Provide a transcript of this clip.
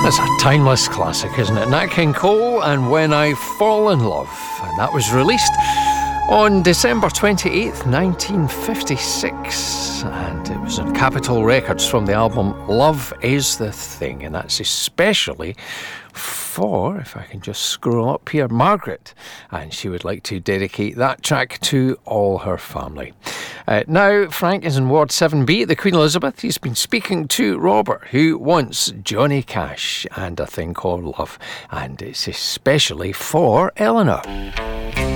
It's a timeless classic, isn't it? Nat King Cole and When I Fall in Love. And that was released on December 28th, 1956. And it was on Capitol Records from the album Love Is the Thing. And that's especially for, if I can just scroll up here, Margaret. And she would like to dedicate that track to all her family. Now, Frank is in Ward 7B at the Queen Elizabeth. He's been speaking to Robert, who wants Johnny Cash and A Thing Called Love. And it's especially for Eleanor.